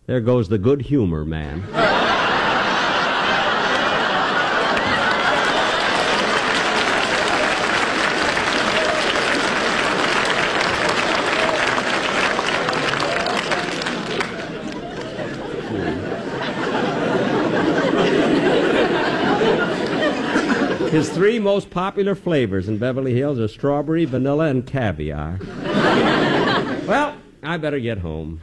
There goes the good humor man. His three most popular flavors in Beverly Hills are strawberry, vanilla, and caviar. Well, I better get home.